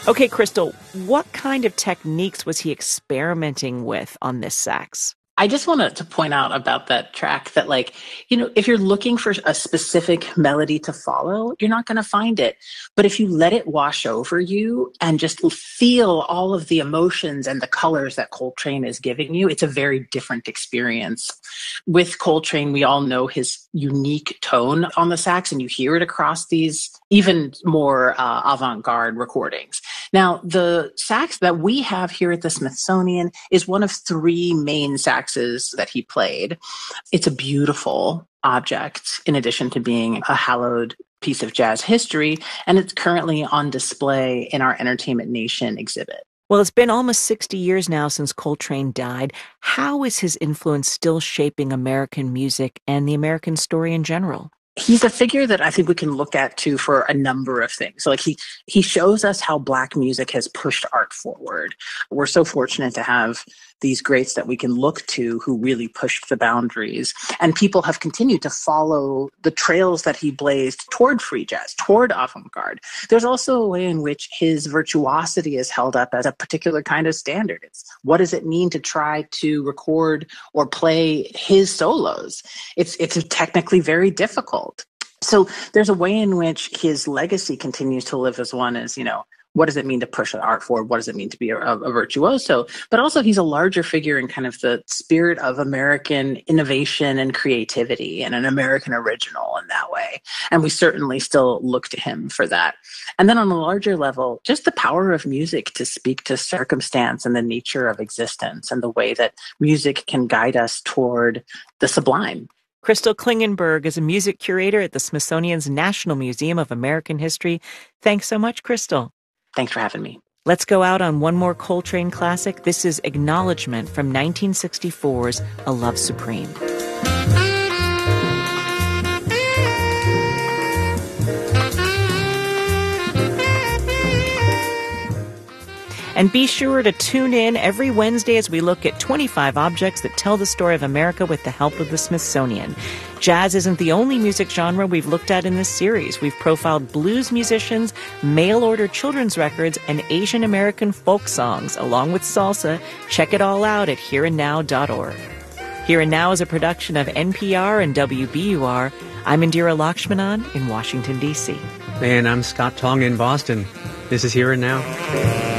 Okay, Crystal, what kind of techniques was he experimenting with on this sax? I just wanted to point out about that track that, like, if you're looking for a specific melody to follow, you're not going to find it. But if you let it wash over you and just feel all of the emotions and the colors that Coltrane is giving you, it's a very different experience. With Coltrane, we all know his unique tone on the sax, and you hear it across these even more avant-garde recordings. Now, the sax that we have here at the Smithsonian is one of three main saxes that he played. It's a beautiful object, in addition to being a hallowed piece of jazz history, and it's currently on display in our Entertainment Nation exhibit. Well, it's been almost 60 years now since Coltrane died. How is his influence still shaping American music and the American story in general? He's a figure that I think we can look at too for a number of things. So, like, he shows us how Black music has pushed art forward. We're so fortunate to have these greats that we can look to who really pushed the boundaries. And people have continued to follow the trails that he blazed toward free jazz, toward avant-garde. There's also a way in which his virtuosity is held up as a particular kind of standard. It's what does it mean to try to record or play his solos? It's technically very difficult. So there's a way in which his legacy continues to live as one as, what does it mean to push an art forward? What does it mean to be a virtuoso? But also he's a larger figure in kind of the spirit of American innovation and creativity and an American original in that way. And we certainly still look to him for that. And then on a larger level, just the power of music to speak to circumstance and the nature of existence and the way that music can guide us toward the sublime. Crystal Klingenberg is a music curator at the Smithsonian's National Museum of American History. Thanks so much, Crystal. Thanks for having me. Let's go out on one more Coltrane classic. This is Acknowledgement from 1964's A Love Supreme. And be sure to tune in every Wednesday as we look at 25 objects that tell the story of America with the help of the Smithsonian. Jazz isn't the only music genre we've looked at in this series. We've profiled blues musicians, mail-order children's records, and Asian American folk songs, along with salsa. Check it all out at hereandnow.org. Here and Now is a production of NPR and WBUR. I'm Indira Lakshmanan in Washington, D.C. And I'm Scott Tong in Boston. This is Here and Now.